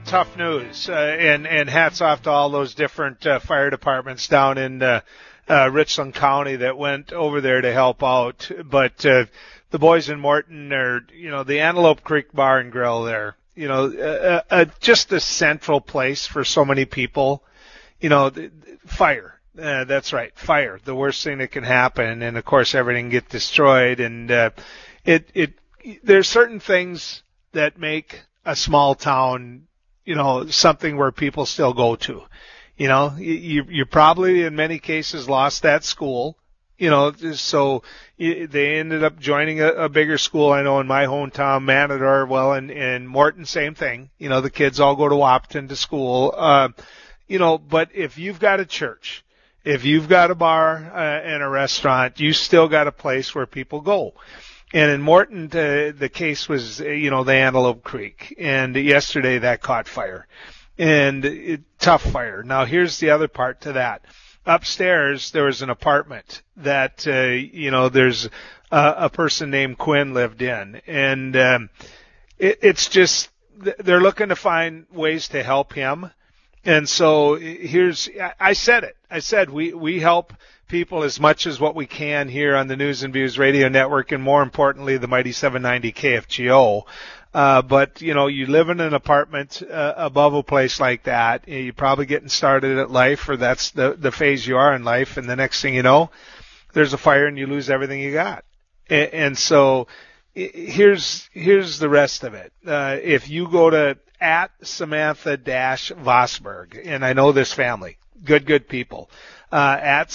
tough news, and hats off to all those different fire departments down in Richland County that went over there to help out. But the boys in Morton are, the Antelope Creek Bar and Grill there, just a central place for so many people. Fire. That's right, fire. The worst thing that can happen, and of course everything get destroyed. And there's certain things that make a small town, something where people still go to. You probably in many cases lost that school. So they ended up joining a bigger school. I know in my hometown, Manador, well, and Morton, same thing. The kids all go to Wahpeton to school. But if you've got a church, if you've got a bar and a restaurant, you still got a place where people go. And in Morton, the case was, the Antelope Creek. And yesterday that caught fire. And tough fire. Now here's the other part to that. Upstairs, there was an apartment that, there's a person named Quinn lived in. And it's just, they're looking to find ways to help him. And so I said it. I said we help people as much as what we can here on the News and Views Radio Network, and more importantly, the mighty 790 KFGO. But, you live in an apartment above a place like that. You're probably getting started at life, or that's the phase you are in life. And the next thing you know, there's a fire and you lose everything you got. And so here's the rest of it. If you go to at Samantha-Vosberg, and I know this family, good people, at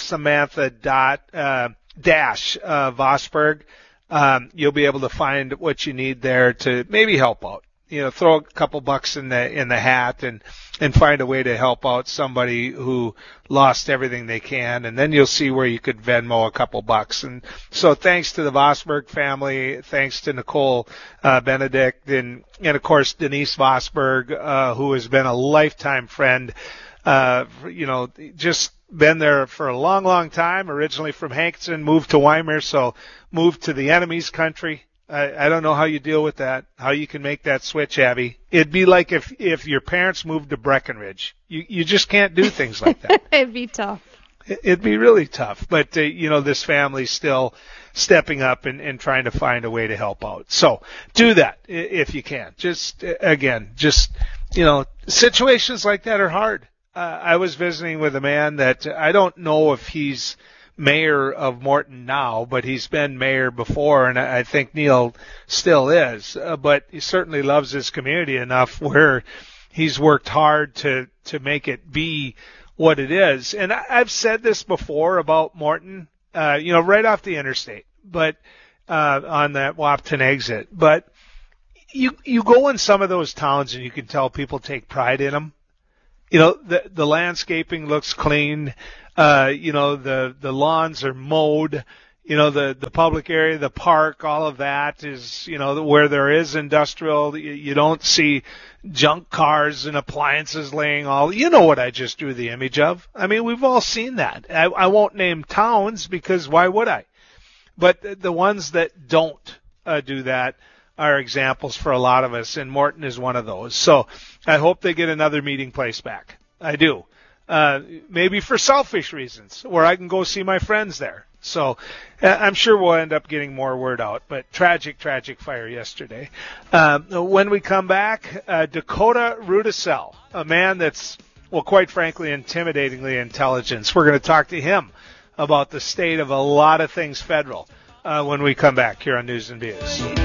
Samantha-Vosberg, you'll be able to find what you need there to maybe help out. Throw a couple bucks in the hat and find a way to help out somebody who lost everything they can, and then you'll see where you could Venmo a couple bucks. And so thanks to the Vosberg family, thanks to Nicole Benedict, and of course Denise Vosberg, who has been a lifetime friend, just been there for a long, long time, originally from Hankinson, moved to Weimar, so moved to the enemy's country. I don't know how you deal with that, how you can make that switch, Abby. It'd be like if your parents moved to Breckenridge. You just can't do things like that. It'd be tough. It'd be really tough. But, this family's still stepping up and trying to find a way to help out. So do that if you can. Situations like that are hard. I was visiting with a man that I don't know if he's mayor of Morton now, but he's been mayor before, and I think Neil still is. But he certainly loves his community enough where he's worked hard to make it be what it is. And I've said this before about Morton, right off the interstate, but on that Wahpeton exit. But you go in some of those towns and you can tell people take pride in them. The landscaping looks clean. The lawns are mowed. The public area, the park, all of that is, where there is industrial. You don't see junk cars and appliances laying all. What I just drew the image of. I mean, we've all seen that. I won't name towns because why would I? But the ones that don't do that are examples for a lot of us, and Morton is one of those. So I hope they get another meeting place back. I do. Maybe for selfish reasons, where I can go see my friends there. So I'm sure we'll end up getting more word out. But tragic fire yesterday. When we come back, Dakota Rudisell, a man that's, well, quite frankly, intimidatingly intelligent. We're going to talk to him about the state of a lot of things federal when we come back here on News and Views.